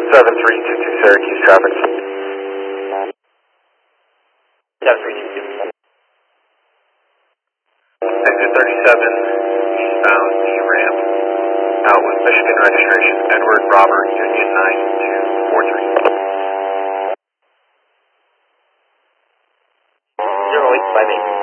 7322 Syracuse traffic. 7322. Exit 37, eastbound D ramp, out with Michigan registration, Edward Robert Union 9243. 0858.